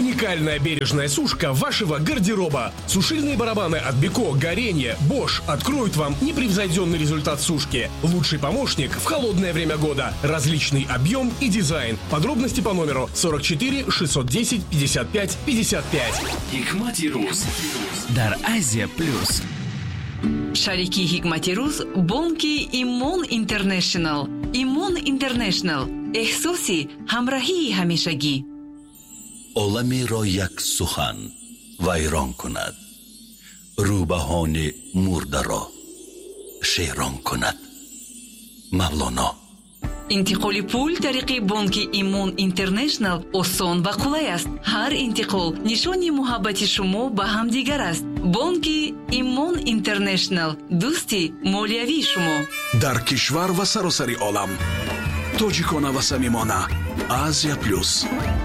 Уникальная бережная сушка вашего гардероба. Сушильные барабаны от Беко, Горенье, Bosch откроют вам непревзойденный результат сушки. Лучший помощник в холодное время года. Различный объем и дизайн. Подробности по номеру 44 610 55 55. Hikmati Ruz дар Азия Плюс. Шарики Hikmati Ruz бонки Имон Интернешнл. Имон Интернешнл. احساسی همراهی همیشگی. عالمی را یک سخن ویران کند، روبهان مرده را شیران کند. مولانا. انتقال پول طریق بانک ایمون اینترنشنل آسان و قلای است. هر انتقال نشانی محبت شما به همدیگر است. بانک ایمون اینترنشنل، دوستی مالیوی شما. در کشور و سراسر عالم، توجیکانه و صمیمانه. آسیا پلوس.